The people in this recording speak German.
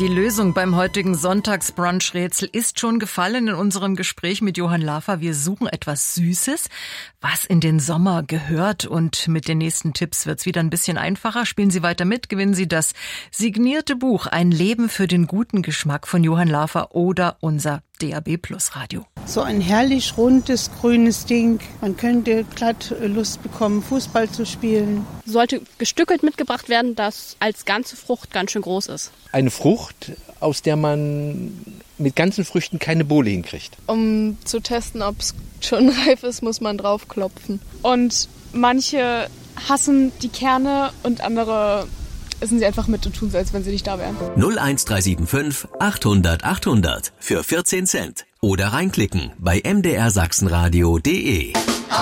Die Lösung beim heutigen Sonntagsbrunch-Rätsel ist schon gefallen in unserem Gespräch mit Johann Lafer. Wir suchen etwas Süßes, was in den Sommer gehört. Und mit den nächsten Tipps wird's wieder ein bisschen einfacher. Spielen Sie weiter mit, gewinnen Sie das signierte Buch Ein Leben für den guten Geschmack von Johann Lafer oder unser DAB+ Radio. So ein herrlich rundes, grünes Ding. Man könnte glatt Lust bekommen, Fußball zu spielen. Sollte gestückelt mitgebracht werden, das als ganze Frucht ganz schön groß ist. Eine Frucht, aus der man mit ganzen Früchten keine Bohle hinkriegt. Um zu testen, ob es schon reif ist, muss man draufklopfen. Und manche hassen die Kerne und andere essen sie einfach mit und tun so, als wenn sie nicht da wären. 01375 800 800 für 14 Cent. Oder reinklicken bei mdrsachsenradio.de.